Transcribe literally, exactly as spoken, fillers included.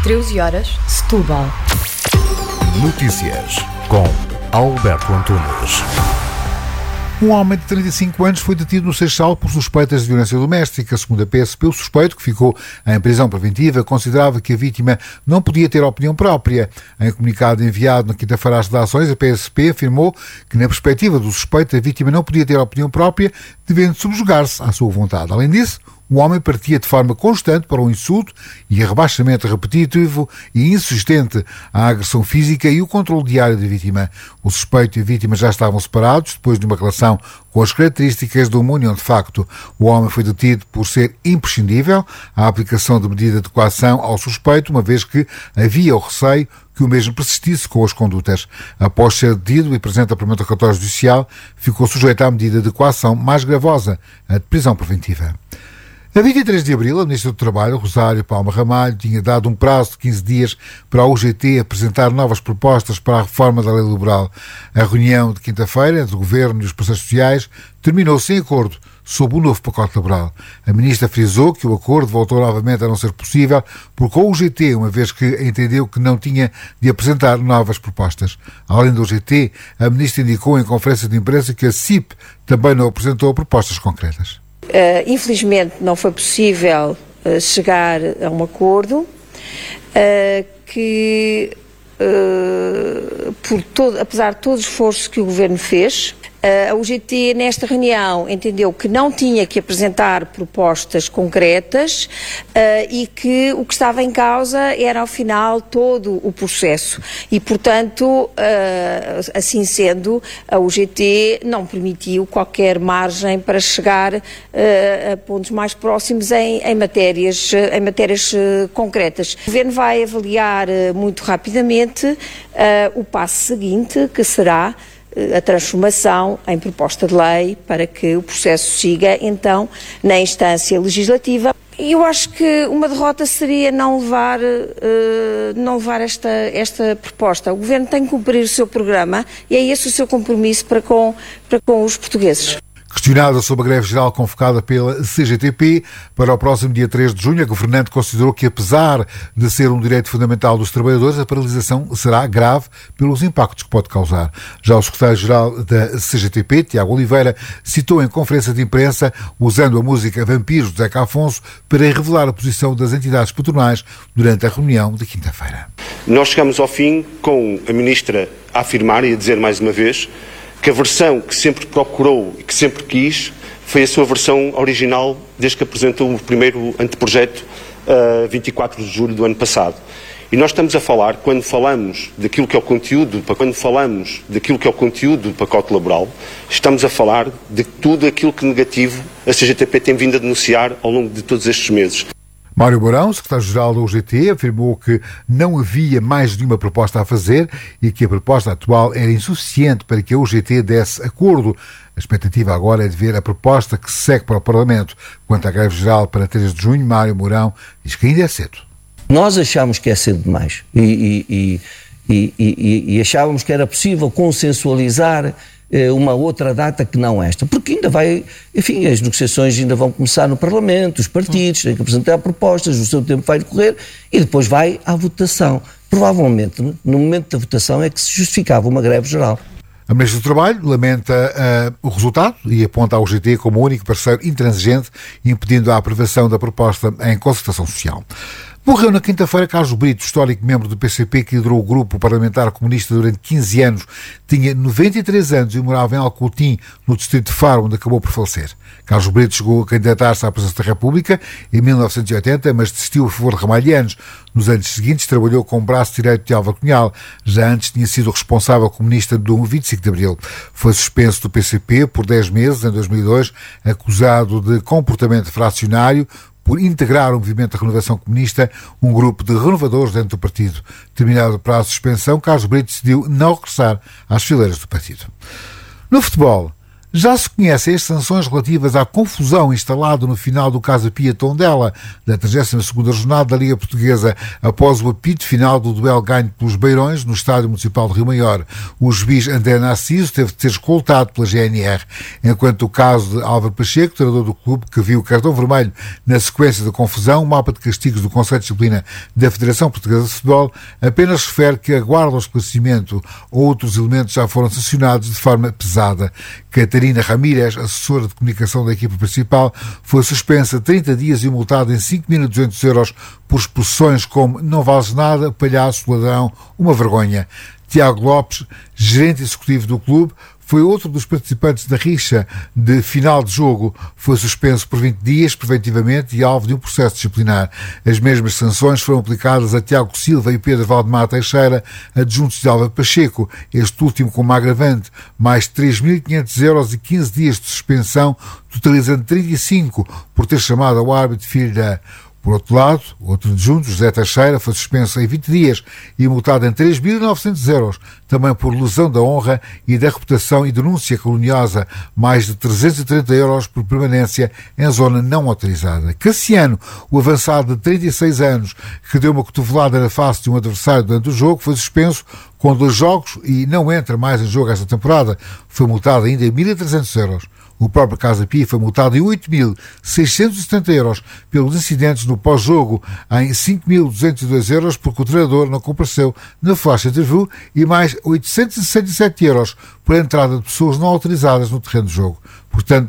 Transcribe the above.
treze horas, Setúbal. Notícias com Alberto Antunes. Um homem de trinta e cinco anos foi detido no Seixal por suspeitas de violência doméstica. Segundo a P S P, o suspeito, que ficou em prisão preventiva, considerava que a vítima não podia ter opinião própria. Em comunicado enviado na quinta-feira às redações, a P S P afirmou que, na perspectiva do suspeito, a vítima não podia ter opinião própria, devendo subjugar-se à sua vontade. Além disso, o homem partia de forma constante para o insulto e rebaixamento repetitivo e insistente à agressão física e o controle diário da vítima. O suspeito e a vítima já estavam separados depois de uma relação com as características de uma união de facto. O homem foi detido por ser imprescindível a aplicação de medida de coação ao suspeito, uma vez que havia o receio que o mesmo persistisse com as condutas. Após ser detido e presente a primeiro relatório judicial, ficou sujeito à medida de coação mais gravosa, a de prisão preventiva. A vinte e três de abril, a Ministra do Trabalho, Rosário Palma Ramalho, tinha dado um prazo de quinze dias para a U G T apresentar novas propostas para a reforma da lei laboral. A reunião de quinta-feira entre o Governo e os parceiros sociais terminou sem acordo sobre o novo pacote laboral. A Ministra frisou que o acordo voltou novamente a não ser possível porque a U G T, uma vez que entendeu que não tinha de apresentar novas propostas. Além da U G T, a Ministra indicou em conferência de imprensa que a C I P também não apresentou propostas concretas. Uh, infelizmente não foi possível uh, chegar a um acordo uh, que, uh, por todo, apesar de todo o esforço que o Governo fez, uh, a U G T nesta reunião entendeu que não tinha que apresentar propostas concretas uh, e que o que estava em causa era, ao final, todo o processo. E, portanto, uh, assim sendo, a U G T não permitiu qualquer margem para chegar uh, a pontos mais próximos em, em matérias, em matérias uh, concretas. O Governo vai avaliar uh, muito rapidamente uh, o passo seguinte, que será a transformação em proposta de lei para que o processo siga, então, na instância legislativa. E eu acho que uma derrota seria não levar, uh, não levar esta, esta proposta. O Governo tem que cumprir o seu programa e é esse o seu compromisso para com, para com os portugueses. Questionada sobre a greve geral convocada pela C G T P para o próximo dia três de junho, a governante considerou que, apesar de ser um direito fundamental dos trabalhadores, a paralisação será grave pelos impactos que pode causar. Já o secretário-geral da C G T P, Tiago Oliveira, citou em conferência de imprensa, usando a música Vampiros de Zeca Afonso, para revelar a posição das entidades patronais durante a reunião de quinta-feira. Nós chegamos ao fim com a Ministra a afirmar e a dizer mais uma vez que a versão que sempre procurou e que sempre quis foi a sua versão original desde que apresentou o primeiro anteprojeto a uh, vinte e quatro de julho do ano passado. E nós estamos a falar, quando falamos daquilo que é o conteúdo, quando falamos daquilo que é o conteúdo do pacote laboral, estamos a falar de tudo aquilo que negativo a C G T P tem vindo a denunciar ao longo de todos estes meses. Mário Mourão, secretário-geral da U G T, afirmou que não havia mais nenhuma proposta a fazer e que a proposta atual era insuficiente para que a U G T desse acordo. A expectativa agora é de ver a proposta que segue para o Parlamento. Quanto à greve geral para três de junho, Mário Mourão diz que ainda é cedo. Nós achamos que é cedo demais e, e, e, e, e achávamos que era possível consensualizar uma outra data que não esta, porque ainda vai, enfim, as negociações ainda vão começar no Parlamento, os partidos têm que apresentar propostas, o seu tempo vai decorrer e depois vai à votação. Provavelmente, no momento da votação é que se justificava uma greve geral. A Ministra do Trabalho lamenta uh, o resultado e aponta a U G T como o único parceiro intransigente, impedindo a aprovação da proposta em concertação social. Morreu na quinta-feira Carlos Brito, histórico membro do P C P que liderou o grupo parlamentar comunista durante quinze anos. Tinha noventa e três anos e morava em Alcotim, no distrito de Faro, onde acabou por falecer. Carlos Brito chegou a candidatar-se à presidência da República em mil novecentos e oitenta, mas desistiu a favor de Ramalhianos. Nos anos seguintes trabalhou como braço direito de Álvaro Cunhal. Já antes tinha sido responsável comunista do vinte e cinco de abril. Foi suspenso do P C P por dez meses em dois mil e dois, acusado de comportamento fracionário, por integrar o movimento da renovação comunista, um grupo de renovadores dentro do partido. Terminado o prazo de suspensão, Carlos Brito decidiu não regressar às fileiras do partido. No futebol, Já se conhecem as sanções relativas à confusão instalada no final do Casa Pia Tondela, da trigésima segunda jornada da Liga Portuguesa, após o apito final do duelo ganho pelos Beirões no Estádio Municipal de Rio Maior. O juiz André Narciso teve de ser escoltado pela G N R, enquanto o caso de Álvaro Pacheco, treinador do clube, que viu o cartão vermelho na sequência da confusão, o mapa de castigos do Conselho de Disciplina da Federação Portuguesa de Futebol, apenas refere que aguarda o esclarecimento. Outros elementos já foram sancionados de forma pesada. Catarina Ramírez, assessora de comunicação da equipa principal, foi suspensa trinta dias e multada em cinco mil e duzentos euros por expressões como "não vales nada", "palhaço", "ladrão", "uma vergonha". Tiago Lopes, gerente executivo do clube, foi outro dos participantes da rixa de final de jogo. Foi suspenso por vinte dias preventivamente e alvo de um processo disciplinar. As mesmas sanções foram aplicadas a Tiago Silva e Pedro Valdemar Teixeira, adjuntos de Álvaro Pacheco, este último com uma agravante, mais três mil e quinhentos euros e quinze dias de suspensão, totalizando trinta e cinco por ter chamado ao árbitro filho da... Por outro lado, o outro adjunto, José Teixeira, foi suspenso em vinte dias e multado em três mil e novecentos euros, também por lesão da honra e da reputação e denúncia caluniosa, mais de trezentos e trinta euros por permanência em zona não autorizada. Cassiano, o avançado de trinta e seis anos, que deu uma cotovelada na face de um adversário durante o jogo, foi suspenso com dois jogos e não entra mais em jogo esta temporada. Foi multado ainda em mil e trezentos euros. O próprio Casa Pia foi multado em oito mil seiscentos e setenta euros pelos incidentes no pós-jogo, em cinco mil duzentos e dois euros porque o treinador não compareceu na flash interview e mais oitocentos e sessenta e sete euros por entrada de pessoas não autorizadas no terreno de jogo. Portanto,